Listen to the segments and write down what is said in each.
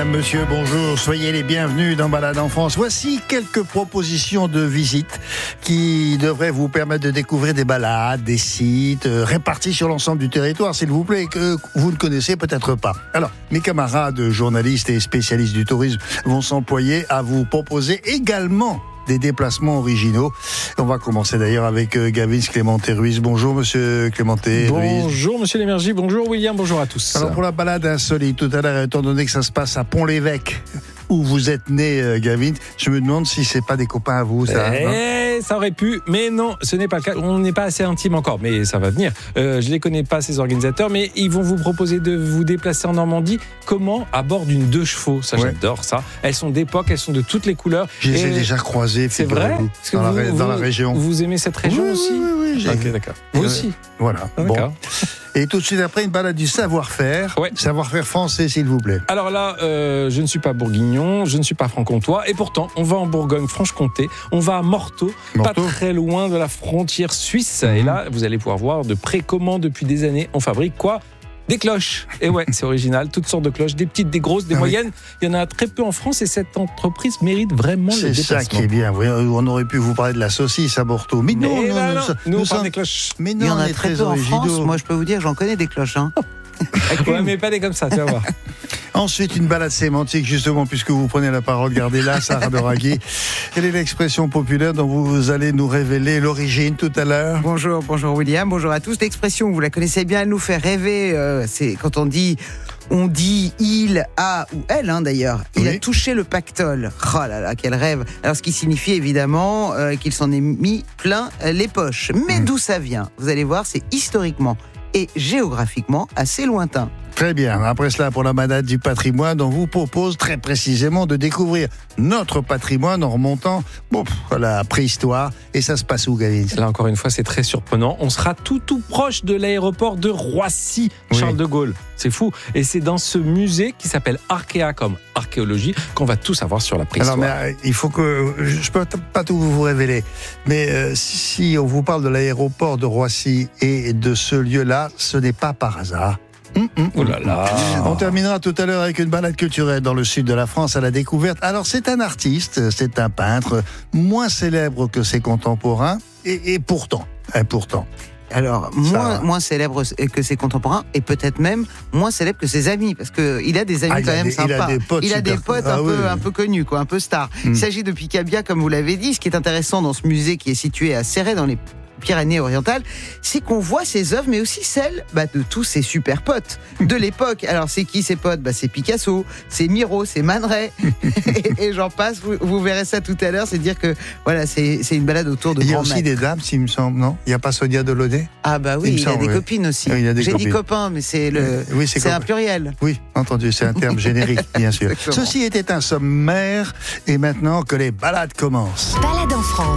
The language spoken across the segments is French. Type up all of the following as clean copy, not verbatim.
Madame, Monsieur, bonjour. Soyez les bienvenus dans Balade en France. Voici quelques propositions de visite qui devraient vous permettre de découvrir des balades, des sites répartis sur l'ensemble du territoire, s'il vous plaît, et que vous ne connaissez peut-être pas. Alors, mes camarades journalistes et spécialistes du tourisme vont s'employer à vous proposer également des déplacements originaux. On va commencer d'ailleurs avec Gavin Clémenté-Ruiz. Bonjour Monsieur Clémenté-Ruiz. Bonjour Monsieur Lémergie, bonjour William, bonjour à tous. Alors pour la balade insolite, tout à l'heure, étant donné que ça se passe à Pont-l'Évêque, où vous êtes né Gavin, je me demande si c'est pas des copains à vous, ça. Ça aurait pu, mais non, ce n'est pas le cas. On n'est pas assez intime encore, mais ça va venir. Je les connais pas, ces organisateurs, mais ils vont vous proposer de vous déplacer en Normandie. Comment ? À bord d'une 2 chevaux. Ça, j'adore ça. Elles sont d'époque, elles sont de toutes les couleurs. Je les ai déjà croisées. C'est vrai ? Dans la région. Vous aimez cette région aussi ? Oui. Ok, d'accord. Vous aussi ? Voilà. Bon. Et tout de suite après, une balade du savoir-faire. Ouais. Savoir-faire français, s'il vous plaît. Alors là, je ne suis pas bourguignon, je ne suis pas franc-comtois, et pourtant, on va en Bourgogne-Franche-Comté, on va à Morteau, pas très loin de la frontière suisse. Et là, vous allez pouvoir voir de près comment, depuis des années, on fabrique quoi ? Des cloches. Et ouais, c'est original, toutes sortes de cloches, des petites, des grosses, des moyennes. Il y en a très peu en France et cette entreprise mérite vraiment le déplacement. C'est ça qui est bien. On aurait pu vous parler de la saucisse à Morteau. Mais non, nous on parle des cloches. Mais non, il y en a très peu en France. Moi, je peux vous dire, j'en connais des cloches. Ouais, mais pas des comme ça, tu vas voir. Ensuite, une balade sémantique, justement, puisque vous prenez la parole. Gardez-la, Sarah Doraghi. Quelle est l'expression populaire dont vous allez nous révéler l'origine tout à l'heure ? Bonjour William, bonjour à tous. L'expression, vous la connaissez bien, elle nous fait rêver. C'est quand on dit il a, ou elle d'ailleurs, il a touché le pactole. Oh là là, quel rêve. Alors ce qui signifie évidemment qu'il s'en est mis plein les poches. Mais d'où ça vient ? Vous allez voir, c'est historiquement et géographiquement assez lointain. Très bien. Après cela, pour la balade du patrimoine, on vous propose très précisément de découvrir notre patrimoine en remontant à la préhistoire. Et ça se passe où, Gavin ? Là, encore une fois, c'est très surprenant. On sera tout proche de l'aéroport de Roissy, Charles de Gaulle. C'est fou. Et c'est dans ce musée qui s'appelle Arkea, comme archéologie, qu'on va tout savoir sur la préhistoire. Alors, mais il faut que... Je peux pas tout vous révéler. Mais si on vous parle de l'aéroport de Roissy et de ce lieu-là, ce n'est pas par hasard. Oh là là. On terminera tout à l'heure avec une balade culturelle dans le sud de la France à la découverte. Alors c'est un artiste, c'est un peintre, moins célèbre que ses contemporains, et pourtant. Alors, moins célèbre que ses contemporains et peut-être même moins célèbre que ses amis, parce qu'il a des amis quand même sympas. Il a des potes un peu connus, un peu stars. Il s'agit de Picabia, comme vous l'avez dit. Ce qui est intéressant dans ce musée qui est situé à Céret, dans les Pyrénées-Orientales, c'est qu'on voit ses œuvres, mais aussi celles de tous ses super potes de l'époque. Alors, c'est qui ces potes ? C'est Picasso, c'est Miro, c'est Man Ray, et j'en passe. Vous verrez ça tout à l'heure. C'est dire que voilà, c'est une balade autour de grands maîtres. Il y a aussi des dames, s'il me semble, non ? Il n'y a pas Sonia Delaunay ? Ah bah oui, il a des copines aussi. Oui, J'ai dit copains, mais c'est un pluriel. Oui, entendu, c'est un terme générique, bien sûr. Exactement. Ceci était un sommaire, et maintenant que les balades commencent. Balade en France,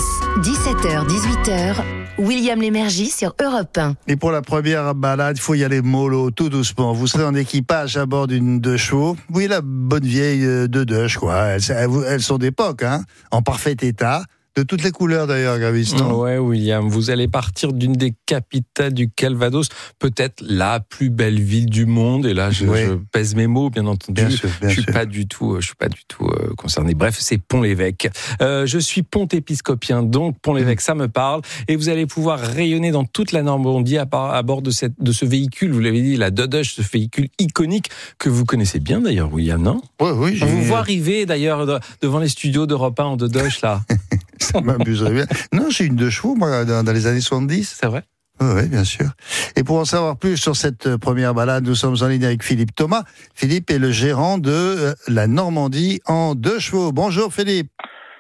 17h-18h. William Lémergie sur Europe 1. Et pour la première balade, il faut y aller mollo, tout doucement. Vous serez en équipage à bord d'une 2 chevaux. Oui, la bonne vieille de Deuche, quoi. Elles sont d'époque, en parfait état. De toutes les couleurs d'ailleurs, Gavis, non ? Ouais, William, vous allez partir d'une des capitales du Calvados, peut-être la plus belle ville du monde. Et là, je pèse mes mots, bien entendu. Bien sûr. Je suis pas du tout concerné. Bref, c'est Pont-l'Évêque. Je suis pont-épiscopien, donc Pont-l'Évêque, ça me parle. Et vous allez pouvoir rayonner dans toute la Normandie à bord de ce véhicule. Vous l'avez dit, la Dodoche, ce véhicule iconique que vous connaissez bien d'ailleurs, William, non ? Oui. On vous voit arriver d'ailleurs devant les studios d'Europe 1 en Dodoche là. Ça m'amuserait bien. Non, j'ai une 2 chevaux, moi, dans les années 70. C'est vrai ? Oui, bien sûr. Et pour en savoir plus sur cette première balade, nous sommes en ligne avec Philippe Thomas. Philippe est le gérant de la Normandie en 2 chevaux. Bonjour Philippe.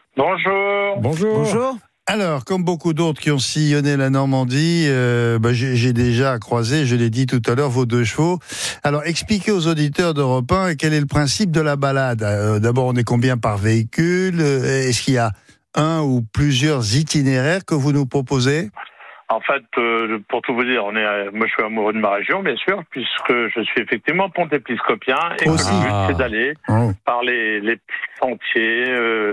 Bonjour. Alors, comme beaucoup d'autres qui ont sillonné la Normandie, j'ai déjà croisé, je l'ai dit tout à l'heure, vos 2 chevaux. Alors, expliquez aux auditeurs d'Europe 1 quel est le principe de la balade. D'abord, on est combien par véhicule ? Est-ce qu'il y a un ou plusieurs itinéraires que vous nous proposez ? En fait, pour tout vous dire, moi je suis amoureux de ma région, bien sûr, puisque je suis effectivement pont-épiscopien et que le but c'est d'aller par les petits sentiers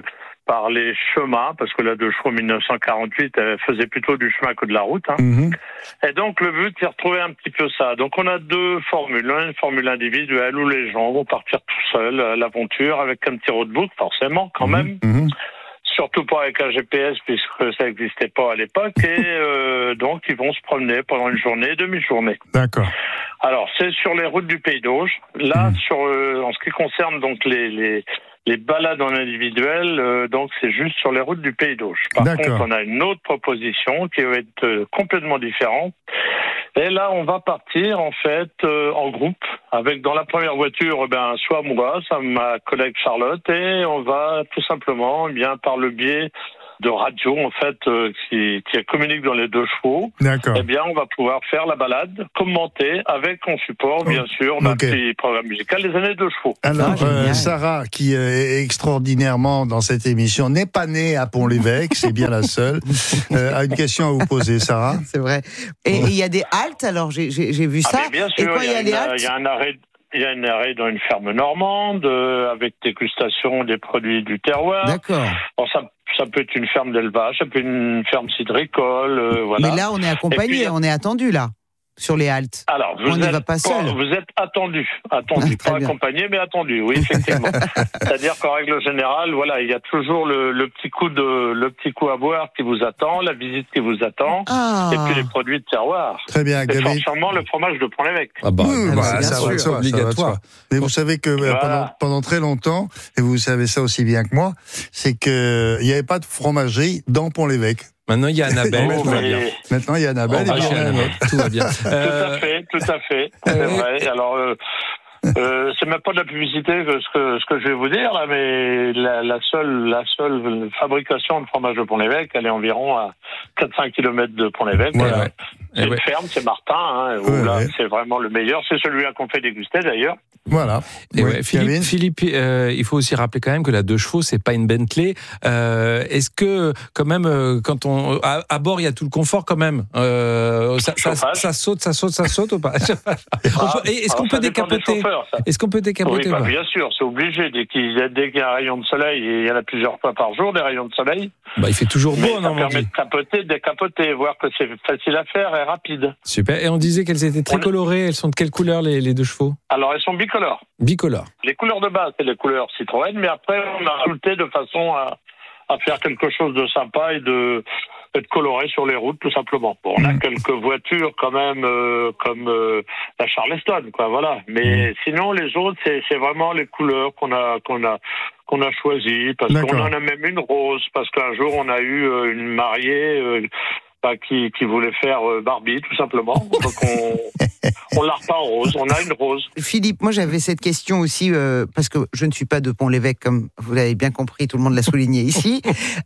par les chemins, parce que la 2 chevaux 1948 elle faisait plutôt du chemin que de la route. Et donc le but c'est de retrouver un petit peu ça. Donc on a 2 formules, une formule individuelle où les gens vont partir tout seuls à l'aventure avec un petit roadbook forcément quand même. Surtout pas avec un GPS puisque ça n'existait pas à l'époque et donc ils vont se promener pendant une journée, demi-journée. D'accord. Alors c'est sur les routes du Pays d'Auge. Là en ce qui concerne donc les balades en individuel, donc c'est juste sur les routes du Pays d'Auge. Par contre, on a une autre proposition qui va être complètement différente. Et là, on va partir en fait en groupe, avec dans la première voiture, soit moi, soit ma collègue Charlotte, et on va tout simplement, par le biais de radio en fait qui communique dans les 2 chevaux. D'accord. On va pouvoir faire la balade, commenter avec en support bien sûr notre petit programme musical des années 2 chevaux. Alors Sarah qui est extraordinairement dans cette émission n'est pas née à Pont-l'Évêque, c'est bien la seule. A une question à vous poser, Sarah. C'est vrai. Et il y a des haltes, alors j'ai vu ça. Bien sûr, et quoi, il y a des haltes. Il y a un arrêt. Il y a un arrêt dans une ferme normande avec dégustation des produits du terroir. D'accord. Bon, ça peut être une ferme d'élevage, ça peut être une ferme cidricole, voilà. Mais là, on est accompagné, on est attendu là. Sur les haltes. Alors, on n'y va pas seul. Vous êtes attendu, pas accompagné, mais attendu, oui, effectivement. C'est-à-dire qu'en règle générale, voilà, il y a toujours le petit coup à boire qui vous attend, la visite qui vous attend, et puis les produits de terroir. Très bien, et forcément le fromage de Pont-l'Évêque. C'est obligatoire. Mais vous savez que pendant très longtemps, et vous savez ça aussi bien que moi, c'est que il n'y avait pas de fromagerie dans Pont-l'Évêque. Maintenant, il y a Annabelle, tout va bien. Maintenant, il y a Annabelle, tout va bien. Tout à fait. C'est vrai. Alors, c'est même pas de la publicité ce que je vais vous dire, là, mais la seule fabrication de fromage de Pont-l'Évêque, elle est environ à 4-5 km de Pont-l'Évêque. C'est une ferme, c'est Martin, c'est vraiment le meilleur. C'est celui-là qu'on fait déguster, d'ailleurs. Voilà. Et Philippe, il faut aussi rappeler quand même que la 2 chevaux, c'est pas une Bentley. Est-ce que, quand même, quand à bord, il y a tout le confort quand même. Ça saute ou pas? Est-ce qu'on peut décapoter? Est-ce qu'on peut décapoter? Oui, bien sûr, c'est obligé. Dès qu'il y a un rayon de soleil, et il y en a plusieurs fois par jour, des rayons de soleil. Il fait toujours beau, ça permet de décapoter, voir que c'est facile à faire et rapide. Super. Et on disait qu'elles étaient très colorées. Elles sont de quelle couleur, les 2 chevaux? Alors, elles sont bicolores. Bicolores. Les couleurs de base, c'est les couleurs Citroën, mais après, on a rajouté de façon à faire quelque chose de sympa et de colorer sur les routes, tout simplement. Bon, on a quelques voitures quand même, comme la Charleston, quoi, voilà. Mais sinon, les autres, c'est vraiment les couleurs qu'on a choisies, parce qu'on en a même une rose, parce qu'un jour, on a eu une mariée qui voulait faire Barbie, tout simplement. Donc on l'a repeint en rose, on a une rose. Philippe, moi j'avais cette question aussi, parce que je ne suis pas de Pont-l'Évêque, comme vous l'avez bien compris, tout le monde l'a souligné ici.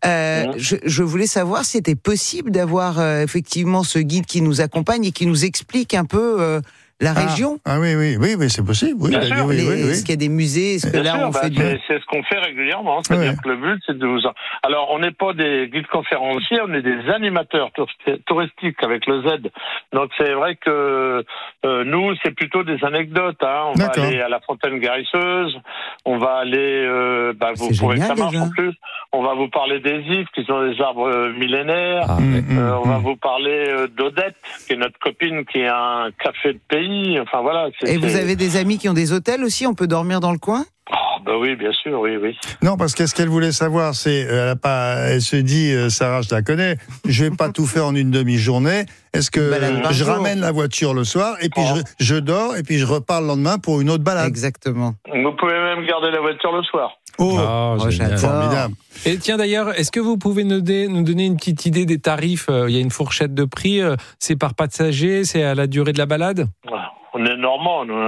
Je voulais savoir si c'était possible d'avoir effectivement ce guide qui nous accompagne et qui nous explique un peu la région. Oui, c'est possible. Oui, Est-ce qu'il y a des musées? Est-ce que là on fait c'est ce qu'on fait régulièrement. C'est-à-dire que le but, c'est de vous. Alors, on n'est pas des guides conférenciers, on est des animateurs touristiques avec le Z. Donc, c'est vrai que nous, c'est plutôt des anecdotes. On va aller à la fontaine guérisseuse. On va aller. Vous pourrez ça marche en plus. On va vous parler des ifs, qui sont des arbres millénaires. On va vous parler d'Odette, qui est notre copine, qui est un café de pays. Enfin voilà. Et vous avez des amis qui ont des hôtels aussi? On peut dormir dans le coin? Oui, bien sûr, oui. Non, parce que ce qu'elle voulait savoir, c'est, elle se dit, Sarah, je la connais, je vais pas tout faire en une demi-journée. Est-ce que je ramène la voiture le soir et puis je dors et puis je repars le lendemain pour une autre balade? Exactement. Vous pouvez même garder la voiture le soir. J'adore. Formidable. Et tiens d'ailleurs, est-ce que vous pouvez nous donner une petite idée des tarifs? Il y a une fourchette de prix, c'est par passager, c'est à la durée de la balade? On est normand, nous.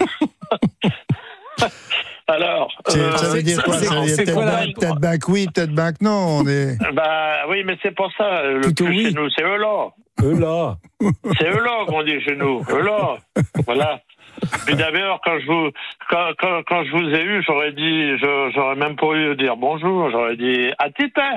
Alors, ça veut dire quoi? Ça veut dire peut-être ben que oui, peut-être ben que non. Oui, mais c'est pour ça. Le plus chez nous, c'est eux-là. C'est eux-là qu'on dit chez nous. Eux-là. Voilà. Puis d'ailleurs, quand je vous ai eu, j'aurais même pas eu dire bonjour, j'aurais dit à Titin.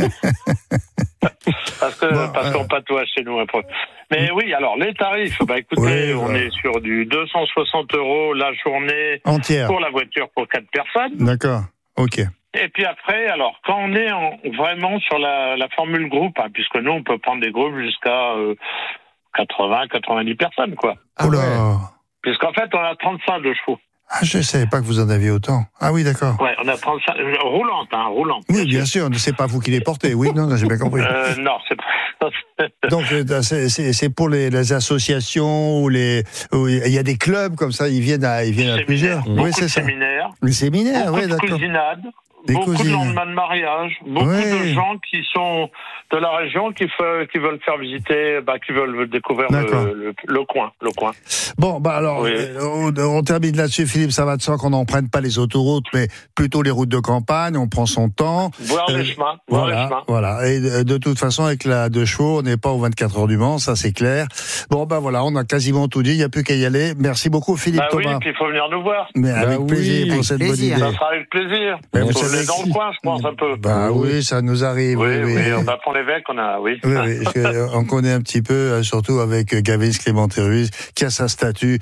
Parce qu'on patoise chez nous un peu. Mais oui, alors les tarifs, écoutez, on est sur du 260 € la journée entière pour la voiture pour 4 personnes. D'accord, ok. Et puis après, alors, quand on est vraiment sur la formule groupe, puisque nous, on peut prendre des groupes jusqu'à 80-90 personnes, quoi. Ah ouais. Puisqu'en fait, on a 35 de chevaux. Ah, je ne savais pas que vous en aviez autant. Ah oui, d'accord. Ouais, on a 35, roulante. Oui, bien sûr, c'est pas vous qui les portez. Oui, non, j'ai bien compris. Non, c'est pas. Donc, c'est pour les associations ou il y a des clubs comme ça, ils viennent à plusieurs. Oui, c'est ça. Les séminaires, oui, d'accord. Cousinades. Beaucoup de lendemains de mariage, beaucoup de gens qui sont de la région qui veulent faire visiter, qui veulent découvrir le coin. Bon, alors, on termine là-dessus, Philippe, ça va de soi qu'on n'emprunte pas les autoroutes, mais plutôt les routes de campagne, on prend son temps. Voir les chemins. Voilà. Et de toute façon, avec la 2 chevaux, on n'est pas aux 24 heures du Mans, ça c'est clair. Bon, voilà, on a quasiment tout dit, il n'y a plus qu'à y aller. Merci beaucoup, Philippe Thomas. Oui, puis il faut venir nous voir. Mais avec plaisir pour cette bonne idée. Ça sera avec plaisir. On est dans le coin, je pense, un peu. Oui, ça nous arrive. Oui. On va prendre l'évêque, oui. On connaît un petit peu, surtout avec Gavin Clémenté-Ruiz, qui a sa statue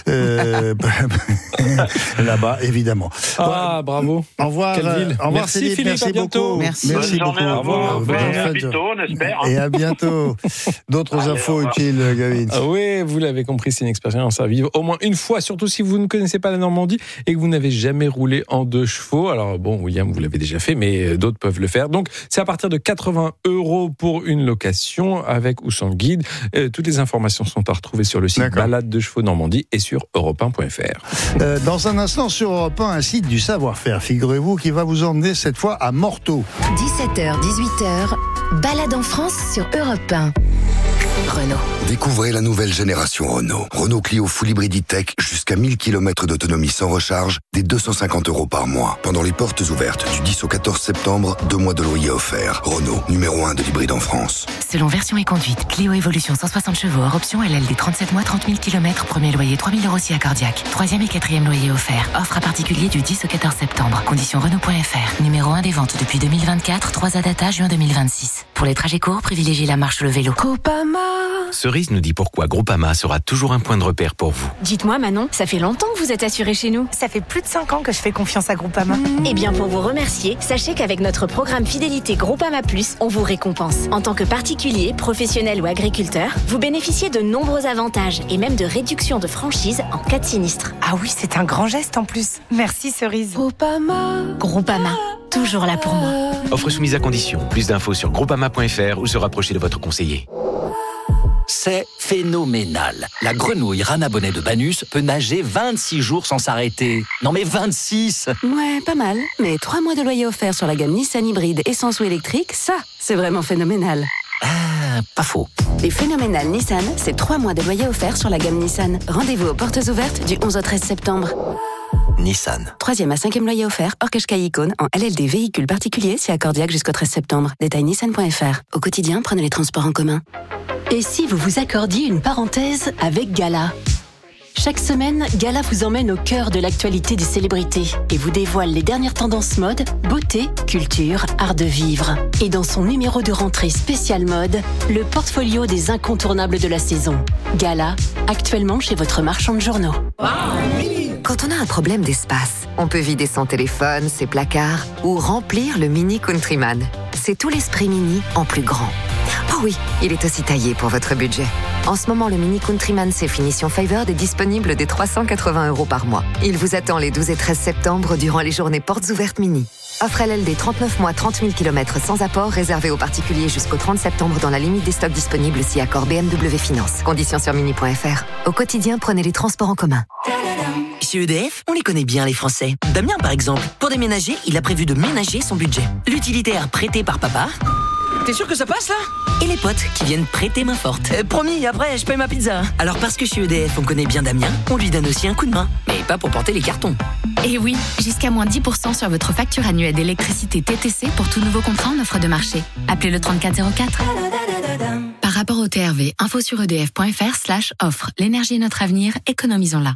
là-bas, évidemment. Bravo. Au revoir. Au revoir, Philippe. Merci beaucoup. Merci beaucoup. Au revoir. Et à bientôt, on espère. Et à bientôt. D'autres infos utiles, Gavin. Oui, vous l'avez compris, c'est une expérience à vivre au moins une fois, surtout si vous ne connaissez pas la Normandie et que vous n'avez jamais roulé en 2 chevaux. Alors William, vous l'avez déjà fait, mais d'autres peuvent le faire. Donc, c'est à partir de 80 € pour une location, avec ou sans guide. Toutes les informations sont à retrouver sur le site Balade de Chevaux Normandie et sur europe1.fr. Dans un instant, sur Europe 1, un site du savoir-faire, figurez-vous, qui va vous emmener cette fois à Morteau. 17h, 18h, Balade en France sur Europe 1. Renault. Découvrez la nouvelle génération Renault. Renault Clio Full Hybrid Tech, jusqu'à 1000 km d'autonomie sans recharge, dès 250 € par mois. Pendant les portes ouvertes du 10 au 14 septembre, 2 mois de loyer offerts. Renault, numéro 1 de l'hybride en France. Selon version et conduite, Clio Evolution 160 chevaux, hors option LLD 37 mois, 30 000 km, premier loyer 3 000 € si accordiaque. 3e et 4e loyer offert. Offre à particulier du 10 au 14 septembre. Conditions Renault.fr. Numéro 1 des ventes depuis 2024, 3 data juin 2026. Pour les trajets courts, privilégiez la marche ou le vélo. Groupama. Cerise nous dit pourquoi Groupama sera toujours un point de repère pour vous. Dites-moi Manon, ça fait longtemps que vous êtes assurée chez nous. Ça fait plus de 5 ans que je fais confiance à Groupama. Eh bien pour vous remercier, sachez qu'avec notre programme Fidélité Groupama Plus, on vous récompense. En tant que particulier, professionnel ou agriculteur, vous bénéficiez de nombreux avantages et même de réductions de franchise en cas de sinistre. Ah oui, c'est un grand geste en plus. Merci Cerise. Groupama, toujours là pour moi. Offre soumise à condition. Plus d'infos sur groupama.fr ou se rapprocher de votre conseiller. C'est phénoménal. La grenouille Rana Bonnet de Banus peut nager 26 jours sans s'arrêter. Non mais 26! Ouais, pas mal. Mais 3 mois de loyer offert sur la gamme Nissan hybride essence ou électrique, ça, c'est vraiment phénoménal. Ah, pas faux. Les phénoménales Nissan, c'est 3 mois de loyer offert sur la gamme Nissan. Rendez-vous aux portes ouvertes du 11 au 13 septembre. Nissan. 3e à 5e loyer offert, hors Qashqai Icône, en LLD véhicule particulier, si accordiaque jusqu'au 13 septembre. Détail nissan.fr. Au quotidien, prenez les transports en commun. Et si vous vous accordiez une parenthèse avec Gala ? Chaque semaine, Gala vous emmène au cœur de l'actualité des célébrités et vous dévoile les dernières tendances mode, beauté, culture, art de vivre. Et dans son numéro de rentrée spécial mode, le portfolio des incontournables de la saison. Gala, actuellement chez votre marchand de journaux. Quand on a un problème d'espace, on peut vider son téléphone, ses placards ou remplir le Mini Countryman. C'est tout l'esprit Mini en plus grand. Oh oui, il est aussi taillé pour votre budget. En ce moment, le Mini Countryman C finition Favored est disponible dès 380 € par mois. Il vous attend les 12 et 13 septembre durant les journées portes ouvertes Mini. Offre LLD 39 mois, 30 000 km sans apport, réservé aux particuliers jusqu'au 30 septembre dans la limite des stocks disponibles si accord BMW Finance. Conditions sur mini.fr. Au quotidien, prenez les transports en commun. Chez EDF, on les connaît bien les Français. Damien, par exemple, pour déménager, il a prévu de ménager son budget. L'utilitaire prêté par papa. T'es sûr que ça passe là ? Et les potes qui viennent prêter main forte. Promis, après je paye ma pizza. Alors parce que chez EDF on connaît bien Damien, on lui donne aussi un coup de main. Mais pas pour porter les cartons. Et oui, jusqu'à moins 10% sur votre facture annuelle d'électricité TTC pour tout nouveau contrat en offre de marché. Appelez le 3404. Par rapport au TRV, info sur edf.fr/offre. L'énergie est notre avenir, économisons-la.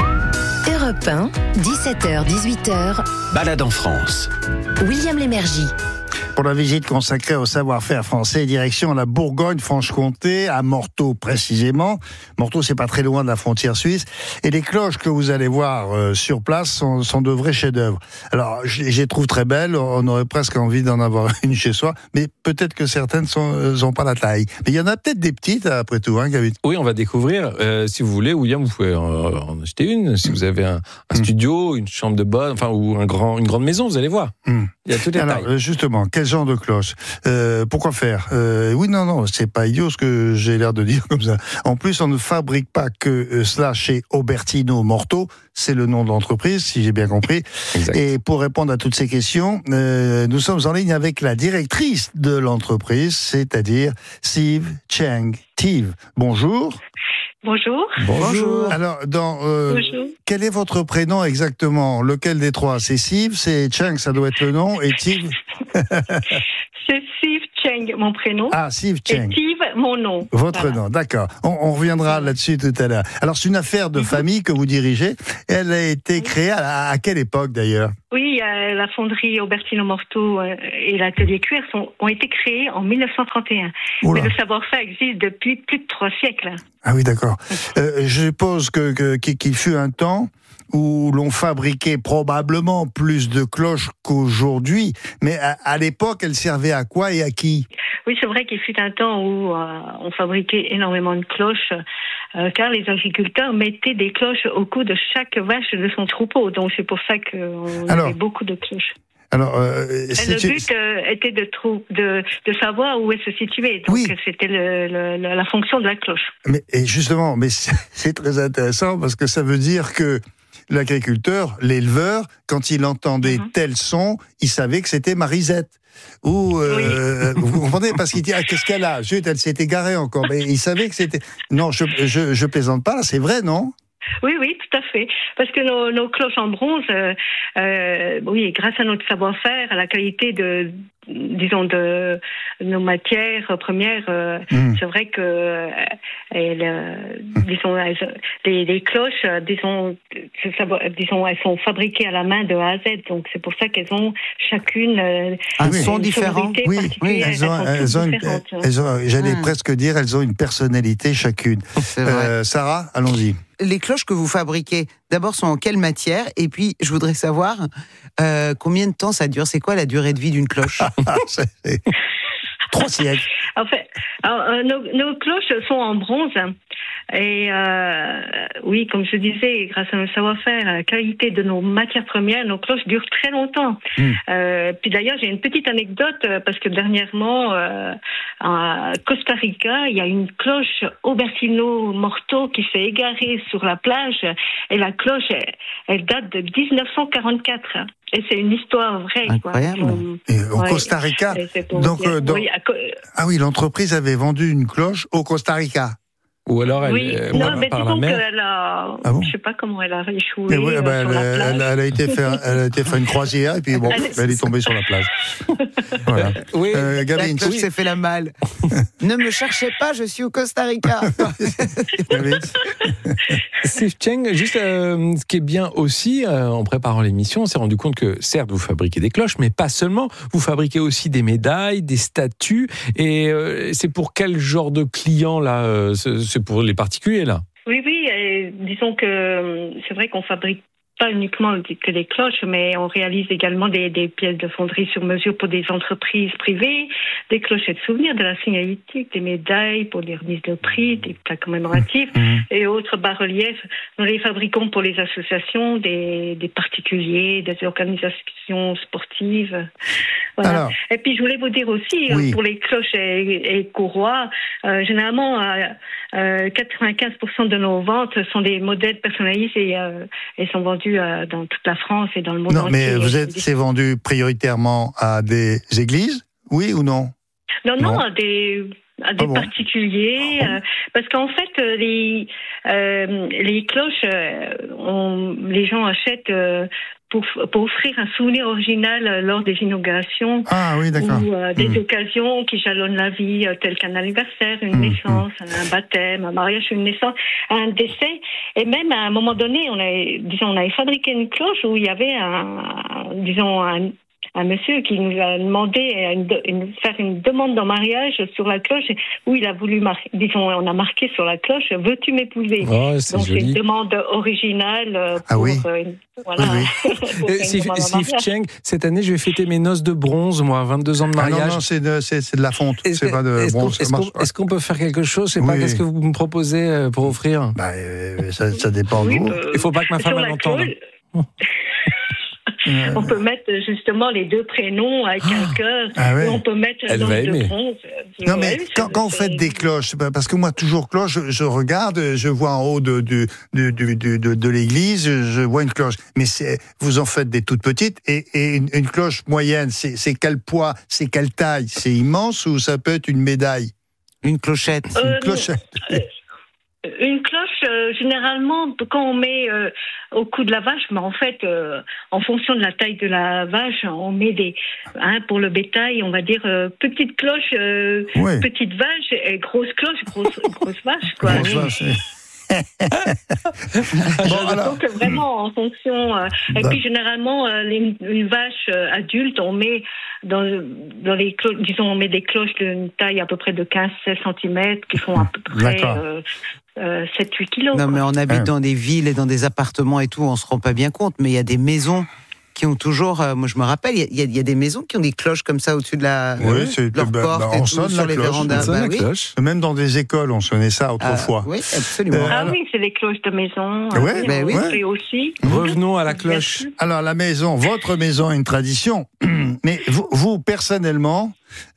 Europe 1, 17h, 18h. Balade en France. William Lémergie. Pour la visite consacrée au savoir-faire français, direction la Bourgogne-Franche-Comté, à Morteau précisément. Morteau, c'est pas très loin de la frontière suisse. Et les cloches que vous allez voir sur place sont de vrais chefs-d'œuvre. Alors, je les trouve très belles. On aurait presque envie d'en avoir une chez soi, mais peut-être que certaines n'ont pas la taille. Mais il y en a peut-être des petites, après tout, hein, Gavin? Oui, on va découvrir. Si vous voulez, William, vous pouvez en acheter une. Si vous avez un studio, une chambre de bonne, enfin, ou une grande maison, vous allez voir. Il y a toutes les tailles. Justement, quel genre de cloche? Pourquoi faire? Oui, non, c'est pas idiot ce que j'ai l'air de dire comme ça. En plus, on ne fabrique pas que cela chez Aubertino Morteau. C'est le nom de l'entreprise, si j'ai bien compris. Exact. Et pour répondre à toutes ces questions, nous sommes en ligne avec la directrice de l'entreprise, c'est-à-dire Siv Cheng. Siv, bonjour. Bonjour. Bonjour. Alors, bonjour. Quel est votre prénom exactement? Lequel des trois? C'est Siv, c'est Cheng, ça doit être le nom, et Siv? C'est Siv Cheng, mon prénom. Ah, Siv Cheng. Et Siv, mon nom. Votre nom, d'accord. On reviendra là-dessus tout à l'heure. Alors, c'est une affaire de famille que vous dirigez. Elle a été créée à quelle époque, d'ailleurs? Oui, la fonderie Aubertino Morteau et l'atelier cuir ont été créés en 1931. Oula. Mais le savoir-faire existe depuis plus de 3 siècles. Ah oui, d'accord. Je suppose qu'il fut un temps où l'on fabriquait probablement plus de cloches qu'aujourd'hui. Mais à l'époque, elles servaient à quoi et à qui? Oui, c'est vrai qu'il fut un temps où on fabriquait énormément de cloches, car les agriculteurs mettaient des cloches au cou de chaque vache de son troupeau. Donc c'est pour ça qu'on avait beaucoup de cloches. Alors, le but était de savoir où elle se situait. Donc c'était la fonction de la cloche. Et justement, c'est très intéressant parce que ça veut dire que l'agriculteur, l'éleveur, quand il entendait tel son, il savait que c'était Marisette. Ou vous comprenez, parce qu'il dit qu'est-ce qu'elle a? Zut, elle s'est égarée encore. Mais il savait que c'était. Non, je plaisante pas. C'est vrai, non? Oui, tout à fait. Parce que nos cloches en bronze, oui, grâce à notre savoir-faire, à la qualité de nos matières premières, c'est vrai que les cloches, elles sont fabriquées à la main de A à Z. Donc c'est pour ça qu'elles ont chacune un son différent. Oui, j'allais presque dire, elles ont une personnalité chacune. Sarah, allons-y. Les cloches que vous fabriquez, d'abord, sont en quelle matière? Et puis, je voudrais savoir combien de temps ça dure. C'est quoi la durée de vie d'une cloche? 3 siècles. En fait, nos cloches sont en bronze. Et oui, comme je disais, grâce à notre savoir-faire, à la qualité de nos matières premières, nos cloches durent très longtemps. Puis d'ailleurs, j'ai une petite anecdote, parce que dernièrement, à Costa Rica, il y a une cloche Aubertino Morteau qui s'est égarée sur la plage. Et la cloche, elle date de 1944. Et c'est une histoire vraie. Incroyable. Au Costa Rica. Ah oui, l'entreprise avait vendu une cloche au Costa Rica. Ou alors elle mais par la mer. Qu'elle a, je sais pas comment elle a échoué sur la plage. Elle a été faire une croisière et puis elle est tombée sur la plage. Voilà. Oui, Gavin, la cloche s'est fait la malle. Ne me cherchez pas, je suis au Costa Rica. Siv Cheng, juste ce qui est bien aussi, en préparant l'émission, on s'est rendu compte que certes vous fabriquez des cloches, mais pas seulement, vous fabriquez aussi des médailles, des statues, et c'est pour quel genre de clients là? C'est pour les particuliers là? Oui, disons que c'est vrai qu'on fabrique pas uniquement que des cloches, mais on réalise également des pièces de fonderie sur mesure pour des entreprises privées, des clochettes souvenirs, de la signalétique, des médailles pour les remises de prix, des plats commémoratifs et autres bas-reliefs. Nous les fabriquons pour les associations, des particuliers, des organisations sportives. Voilà. Alors, et puis je voulais vous dire aussi, pour les cloches et courroies, généralement 95% de nos ventes sont des modèles personnalisés et sont vendus dans toute la France et dans le monde entier. Non, mais c'est vendu prioritairement à des églises, oui ou non? Non, à des particuliers, parce qu'en fait les cloches, les gens achètent pour offrir un souvenir original lors des inaugurations ou des occasions qui jalonnent la vie, telles qu'un anniversaire, une naissance, un baptême, un mariage, une naissance, un décès. Et même à un moment donné, on avait fabriqué une cloche où il y avait un un monsieur qui nous a demandé faire une demande en mariage sur la cloche où il a voulu on a marqué sur la cloche « Veux-tu m'épouser ?» Oh, Donc joli. c'est une demande originale pour voilà. Steve Cheng, cette année, je vais fêter mes noces de bronze, moi, 22 ans de mariage. Non, c'est de la fonte, c'est pas de bronze. Est-ce qu'on peut faire quelque chose? Je sais pas, qu'est-ce que vous me proposez pour offrir? Ça dépend de vous. Il faut pas que ma femme l'entende. On peut mettre justement les deux prénoms avec un cœur. Et on peut mettre Elle va aimer. de bronze. Non, mais quand vous faites des cloches, parce que moi, toujours cloche, je regarde, je vois en haut de l'église, je vois une cloche. Mais vous en faites des toutes petites, et une cloche moyenne, c'est quel poids, c'est quelle taille? C'est immense ou ça peut être une médaille? Une clochette. Une clochette. Une cloche, généralement, quand on met au cou de la vache, mais en fait, en fonction de la taille de la vache, on met pour le bétail, on va dire, petite cloche, petite vache, et grosse cloche, grosse vache, quoi. Grosse vache, Donc vraiment en fonction. Et puis généralement une vache adulte, on met dans les cloches, disons, on met des cloches d'une taille à peu près de 15-16 cm qui font à peu près 7-8 kilos. Non, mais on habite dans des villes et dans des appartements et tout, on se rend pas bien compte, mais il y a des maisons qui ont toujours, moi je me rappelle, il y a des maisons qui ont des cloches comme ça au-dessus de leur porte et on tout, sonne sur la les cloche, vérandas. la cloche. Même dans des écoles, on sonnait ça autrefois. Oui, absolument. Oui, c'est des cloches de maison. Oui. Aussi. Revenons à la cloche. Alors la maison, votre maison a une tradition, mais vous personnellement,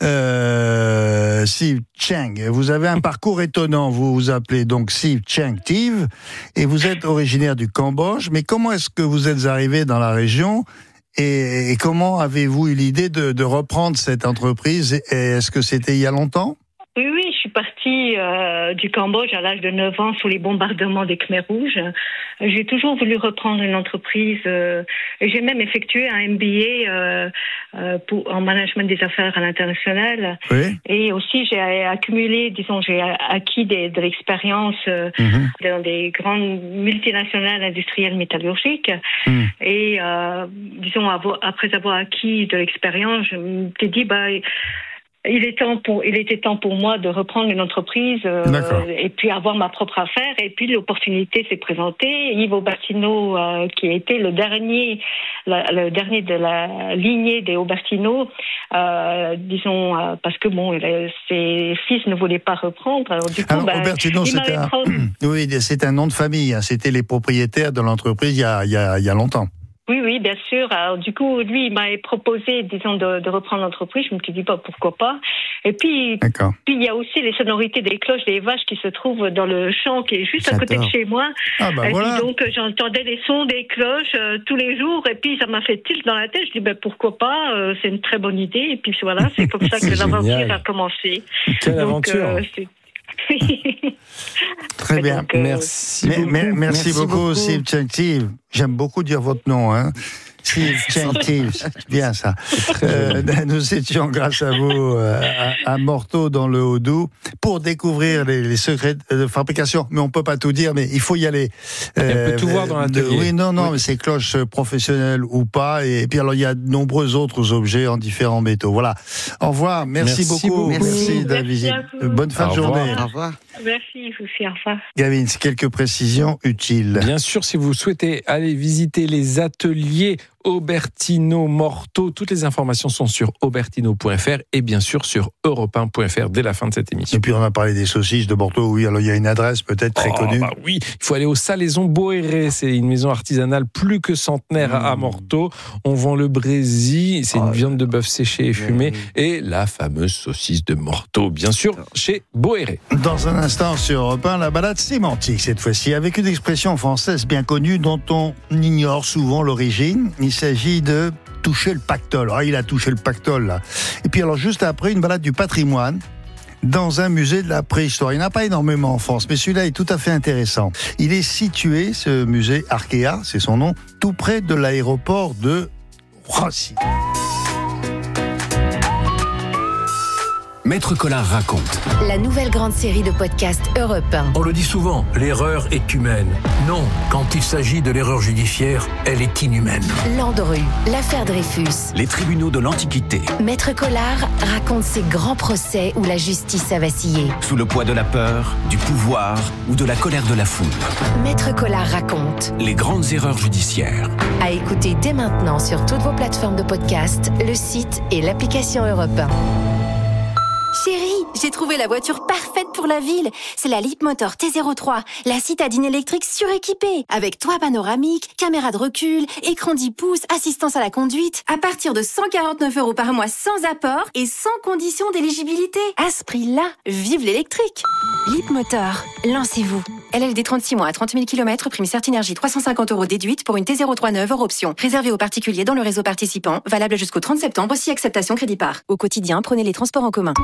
Steve Cheng, vous avez un parcours étonnant. Vous vous appelez donc Steve Cheng Tiv et vous êtes originaire du Cambodge. Mais comment est-ce que vous êtes arrivé dans la région et comment avez-vous eu l'idée de reprendre cette entreprise? Et est-ce que c'était il y a longtemps? Oui, je suis partie du Cambodge à l'âge de 9 ans sous les bombardements des Khmers rouges. J'ai toujours voulu reprendre une entreprise. J'ai même effectué un MBA en management des affaires à l'international. Oui. Et aussi, j'ai accumulé, j'ai acquis de l'expérience dans des grandes multinationales industrielles métallurgiques. Et après avoir acquis de l'expérience, je me suis dit, il était temps pour moi de reprendre une entreprise et puis avoir ma propre affaire. Et puis l'opportunité s'est présentée. Yves Aubertino, qui a été le dernier de la lignée des Aubertino, parce que ses fils ne voulaient pas reprendre. Alors du coup, Aubertino, c'est un nom de famille. C'était les propriétaires de l'entreprise il y a longtemps. Oui, bien sûr. Alors, du coup, lui, il m'a proposé, de reprendre l'entreprise. Je me suis dit, pourquoi pas. Et puis, il y a aussi les sonorités des cloches des vaches qui se trouvent dans le champ qui est juste à côté de chez moi. Et puis, donc, j'entendais les sons des cloches tous les jours. Et puis, ça m'a fait tilt dans la tête. Je dis, pourquoi pas, c'est une très bonne idée. Et puis, voilà, c'est comme ça que l'aventure a commencé. Quelle aventure Très bien, merci beaucoup, Steve Cheng Tiv. J'aime beaucoup dire votre nom, Steve Cheng Tiv, c'est bien ça. Nous étions, grâce à vous, à Morteau, dans le Haut-Doubs, pour découvrir les secrets de fabrication. Mais on peut pas tout dire, mais il faut y aller. On peut tout voir dans l'atelier. Mais c'est cloches professionnelles ou pas. Et puis alors, il y a de nombreux autres objets en différents métaux. Voilà. Au revoir. Merci beaucoup. Merci de la visite. Bonne fin de journée. Au revoir. Merci, vous aussi, au revoir. Gavin, quelques précisions utiles. Bien sûr, si vous souhaitez aller visiter les ateliers Aubertino Morteau, toutes les informations sont sur aubertino.fr et bien sûr sur europe1.fr dès la fin de cette émission. Et puis on a parlé des saucisses de Morteau, oui, alors il y a une adresse peut-être très connue. Oui, il faut aller au Salaison Boéré, c'est une maison artisanale plus que centenaire à Morteau. On vend le brésil, c'est une viande de bœuf séchée et fumée, et la fameuse saucisse de Morteau, bien sûr, chez Boéré. Dans un instant sur Europe 1, la balade sémantique cette fois-ci, avec une expression française bien connue dont on ignore souvent l'origine. Il s'agit de toucher le pactole. Il a touché le pactole là. Et puis alors juste après, une balade du patrimoine dans un musée de la préhistoire. Il n'y en a pas énormément en France, mais celui-là est tout à fait intéressant. Il est situé, ce musée Arkea, c'est son nom, tout près de l'aéroport de Roissy. Maître Collard raconte. La nouvelle grande série de podcasts Europe 1. On le dit souvent, l'erreur est humaine. Non, quand il s'agit de l'erreur judiciaire, elle est inhumaine. Landru, l'affaire Dreyfus. Les tribunaux de l'Antiquité. Maître Collard raconte ces grands procès où la justice a vacillé. Sous le poids de la peur, du pouvoir ou de la colère de la foule. Maître Collard raconte. Les grandes erreurs judiciaires. À écouter dès maintenant sur toutes vos plateformes de podcast, le site et l'application Europe 1. Chérie, j'ai trouvé la voiture parfaite pour la ville. C'est la Leapmotor T03, la citadine électrique suréquipée. Avec toit panoramique, caméra de recul, écran 10 pouces, assistance à la conduite. À partir de 149 € par mois sans apport et sans condition d'éligibilité. À ce prix-là, vive l'électrique. Leapmotor, lancez-vous. LLD 36 mois à 30 000 km, prime Certinergie 350 € déduite pour une T03 neuve hors option. Réservé aux particuliers dans le réseau participant, valable jusqu'au 30 septembre, si acceptation crédit par. Au quotidien, prenez les transports en commun.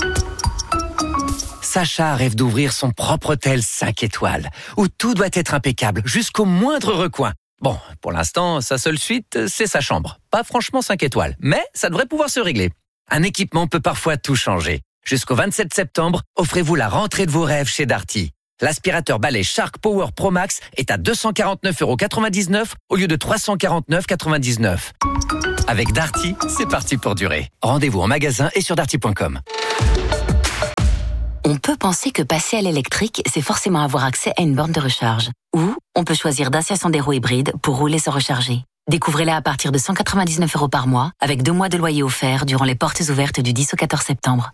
Sacha rêve d'ouvrir son propre hôtel 5 étoiles, où tout doit être impeccable, jusqu'au moindre recoin. Bon, pour l'instant, sa seule suite, c'est sa chambre. Pas franchement 5 étoiles, mais ça devrait pouvoir se régler. Un équipement peut parfois tout changer. Jusqu'au 27 septembre, offrez-vous la rentrée de vos rêves chez Darty. L'aspirateur balai Shark Power Pro Max est à 249,99 € au lieu de 349,99 €. Avec Darty, c'est parti pour durer. Rendez-vous en magasin et sur darty.com. On peut penser que passer à l'électrique, c'est forcément avoir accès à une borne de recharge. Ou on peut choisir Dacia Sandero hybride pour rouler sans recharger. Découvrez-la à partir de 199 € par mois, avec 2 mois de loyer offert durant les portes ouvertes du 10 au 14 septembre.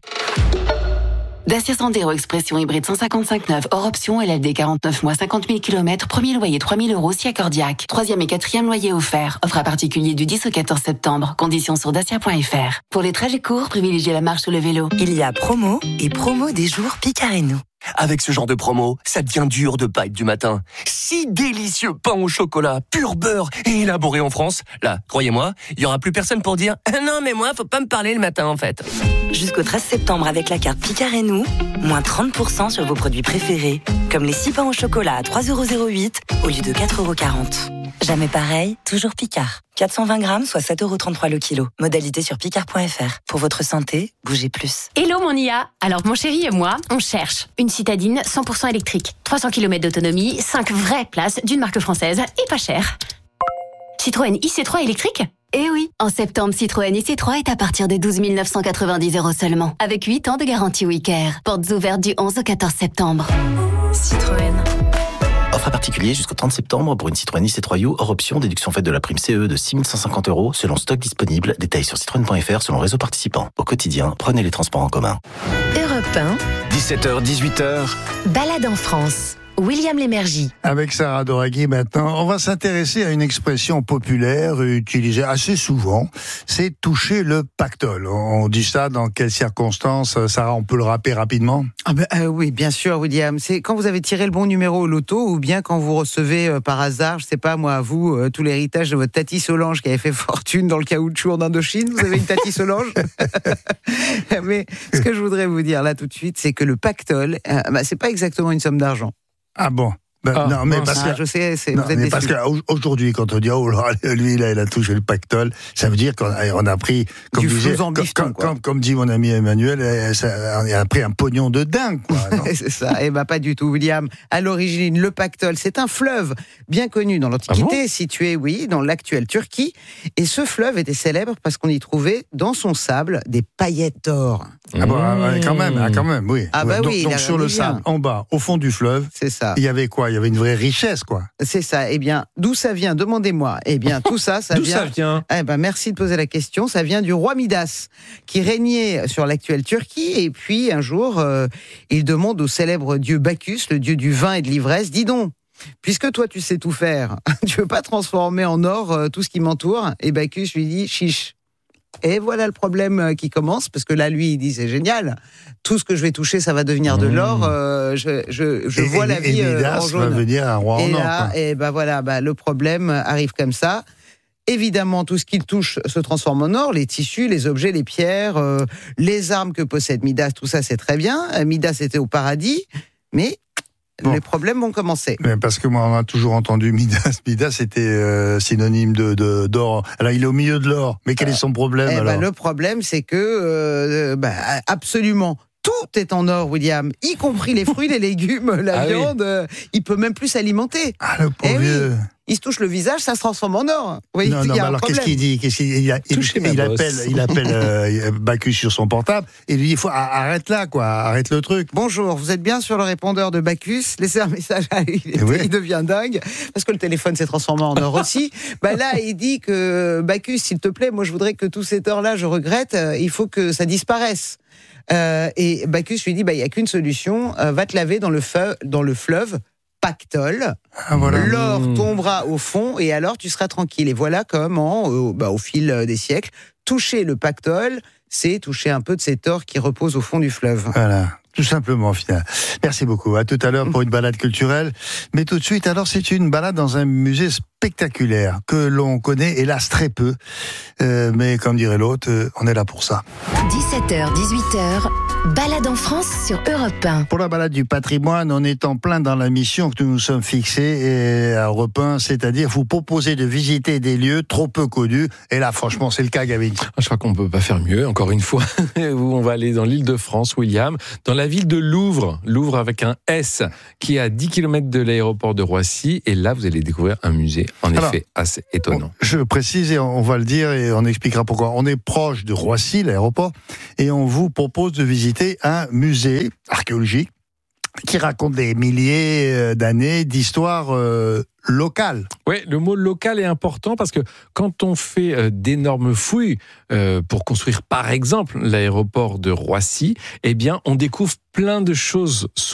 Dacia Sandero Expression hybride 155 hors option, LLD 49 mois, 50 000 km, premier loyer 3 000 € si accordiaque. 3e et 4e loyer offert. Offre à particulier du 10 au 14 septembre. Conditions sur dacia.fr. Pour les trajets courts, privilégiez la marche ou le vélo. Il y a promo et promo des jours Picard et nous. Avec ce genre de promo, ça devient dur de pas être du matin. Si délicieux pain au chocolat, pur beurre et élaboré en France. Là, croyez-moi, il y aura plus personne pour dire « Non mais moi, faut pas me parler le matin en fait ». Jusqu'au 13 septembre avec la carte Picard et nous, moins 30% sur vos produits préférés. Comme les 6 pains au chocolat à 3,08 € au lieu de 4,40 €. Jamais pareil, toujours Picard. 420 grammes, soit 7,33 € le kilo. Modalité sur picard.fr. Pour votre santé, bougez plus. Hello mon IA. Alors mon chéri et moi, on cherche une citadine 100% électrique. 300 km d'autonomie, 5 vraies places d'une marque française et pas cher. Citroën IC3 électrique ? Eh oui, en septembre, Citroën IC3 est à partir de 12 990 € seulement. Avec 8 ans de garantie WeCare. Portes ouvertes du 11 au 14 septembre. Citroën. Offre à particulier jusqu'au 30 septembre pour une Citroën IC3U hors option, déduction faite de la prime CE de 6 150 € selon stock disponible. Détails sur citroën.fr selon réseau participant. Au quotidien, prenez les transports en commun. Europe 1. 17h, 18h. Balade en France. William Lémergie. Avec Sarah Doraghi maintenant, on va s'intéresser à une expression populaire utilisée assez souvent, c'est toucher le pactole. On dit ça dans quelles circonstances, Sarah, on peut le rappeler rapidement ? Oui, bien sûr, William. C'est quand vous avez tiré le bon numéro au loto ou bien quand vous recevez par hasard, je sais pas moi, vous, tout l'héritage de votre tati Solange qui avait fait fortune dans le caoutchouc en Indochine. Vous avez une tati Solange. Mais ce que je voudrais vous dire là tout de suite, c'est que le pactole, c'est pas exactement une somme d'argent. Ah bon? Non, mais parce que je sais, vous êtes déçus. Parce qu'aujourd'hui, quand on dit lui il a touché le pactole, ça veut dire qu'on a pris, comme dit mon ami Emmanuel, on a pris un pognon de dingue, quoi. C'est ça. Pas du tout, William. À l'origine, le pactole, c'est un fleuve bien connu dans l'Antiquité, situé, dans l'actuelle Turquie. Et ce fleuve était célèbre parce qu'on y trouvait dans son sable des paillettes d'or. Quand même, oui. Donc sur le sable, en bas, au fond du fleuve, c'est ça. Il y avait quoi? Il y avait une vraie richesse, quoi. C'est ça. D'où ça vient? Demandez-moi. Tout ça vient. D'où ça vient? Merci de poser la question. Ça vient du roi Midas, qui régnait sur l'actuelle Turquie. Et puis, un jour, il demande au célèbre dieu Bacchus, le dieu du vin et de l'ivresse, dis donc, puisque toi, tu sais tout faire, tu veux pas transformer en or tout ce qui m'entoure? Et Bacchus lui dit, chiche. Et voilà le problème qui commence, parce que là, lui, il dit, c'est génial, tout ce que je vais toucher, ça va devenir de l'or, je vois la vie en jaune. Va venir un roi en or. Et le problème arrive comme ça. Évidemment, tout ce qu'il touche se transforme en or, les tissus, les objets, les pierres, les armes que possède Midas, tout ça, c'est très bien. Midas était au paradis, mais les problèmes vont commencer. Mais parce que moi, on a toujours entendu Midas. Midas était synonyme d'or. Alors, il est au milieu de l'or. Mais quel est son problème alors le problème, c'est que absolument tout est en or, William, y compris les fruits, les légumes, la viande. Il peut même plus s'alimenter. Ah, le pauvre vieux. Il se touche le visage, ça se transforme en or. Oui, non, mais alors qu'est-ce qu'il dit? Il appelle Bacchus sur son portable et lui dit arrête là, quoi, arrête le truc. Bonjour, vous êtes bien sur le répondeur de Bacchus. Laissez un message à lui. Il devient dingue parce que le téléphone s'est transformé en or aussi. Là, il dit que Bacchus, s'il te plaît, moi je voudrais que tout cet or-là, je regrette. Il faut que ça disparaisse. Et Bacchus lui dit il n'y a qu'une solution. Va te laver dans le fleuve Pactole. L'or tombera au fond et alors tu seras tranquille. Et voilà comment, au fil des siècles, toucher le Pactole, c'est toucher un peu de cet or qui repose au fond du fleuve. Voilà. Tout simplement, au final. Merci beaucoup. À tout à l'heure pour une balade culturelle. Mais tout de suite, alors, c'est une balade dans un musée spectaculaire que l'on connaît, hélas, très peu. Mais comme dirait l'autre, on est là pour ça. 17h, 18h, balade en France sur Europe 1. Pour la balade du patrimoine, on est en plein dans la mission que nous nous sommes fixés à Europe 1, c'est-à-dire vous proposer de visiter des lieux trop peu connus. Et là, franchement, c'est le cas, Gavin. Je crois qu'on peut pas faire mieux, encore une fois. On va aller dans l'Île-de-France, William, dans la ville de Louvre avec un S, qui est à 10 km de l'aéroport de Roissy. Et là, vous allez découvrir un musée, effet, assez étonnant. Je précise, et on va le dire, et on expliquera pourquoi. On est proche de Roissy, l'aéroport, et on vous propose de visiter un musée archéologique qui raconte des milliers d'années d'histoire locale. Oui, le mot local est important parce que quand on fait d'énormes fouilles pour construire par exemple l'aéroport de Roissy, eh bien on découvre plein de choses